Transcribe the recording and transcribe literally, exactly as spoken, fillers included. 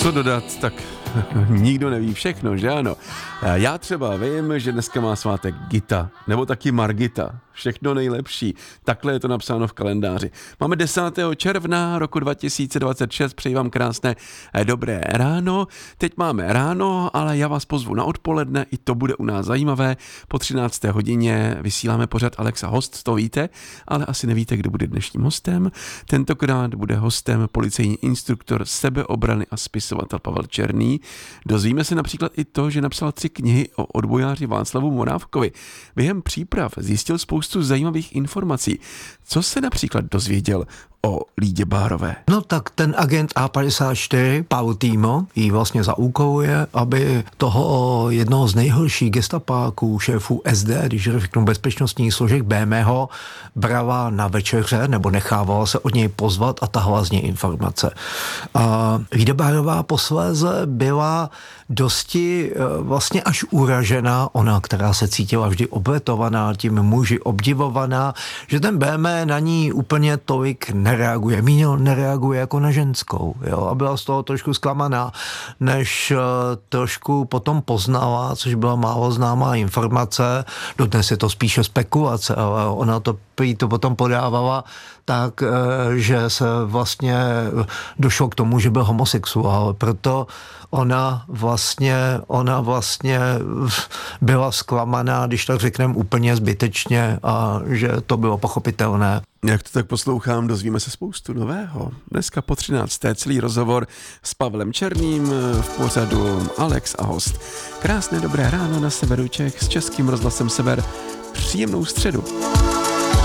Co dodat, tak nikdo neví všechno, že ano. Já třeba vím, že dneska má svátek Gita, nebo taky Margita. Všechno nejlepší. Takhle je to napsáno v kalendáři. Máme desátého června roku dva tisíce dvacet šest. Přeji vám krásné dobré ráno. Teď máme ráno, ale já vás pozvu na odpoledne. I to bude u nás zajímavé. Po třinácté hodině vysíláme pořad Alex a host, to víte, ale asi nevíte, kdo bude dnešním hostem. Tentokrát bude hostem policejní instruktor sebeobrany a spisovatel Pavel Černý. Dozvíme se například i to, že napsal tři knihy o odbojáři Václavu Morávkovi. Během příprav zjistil spoustu zajímavých informací. Co se například dozvěděl o Lídě Bárové? No tak ten agent A padesát čtyři, Paul Týmo, jí vlastně zaúkoluje, aby toho jednoho z nejhorších gestapáků, šéfů S D, když řeknu bezpečnostních složek B M ho, brala na večeře, nebo nechávala se od něj pozvat a tahala z něj informace. A Lída Bárová posléze byla dosti vlastně až uražená, ona, která se cítila vždy obletovaná, tím muži obdivovaná, že ten B M na ní úplně tolik nereaguje. Míňo nereaguje jako na ženskou. Jo? A byla z toho trošku zklamaná, než uh, trošku potom poznala, což byla málo známá informace. Dodnes je to spíše spekulace, ale ona to prý to potom podávala tak, uh, že se vlastně došlo k tomu, že byl homosexuál. Proto ona vlastně, ona vlastně byla zklamaná, když tak řekneme úplně zbytečně, a že to bylo pochopitelné. Jak to tak poslouchám, dozvíme se spoustu nového. Dneska po třinácté celý rozhovor s Pavlem Černým v pořadu Alex a host. Krásné dobré ráno na severu Čech s Českým rozhlasem Sever. Příjemnou středu.